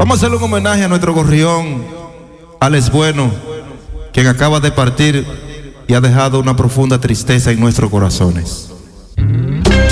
Vamos a hacerle un homenaje a nuestro gorrión, Alex Bueno, quien acaba de partir y ha dejado una profunda tristeza en nuestros corazones.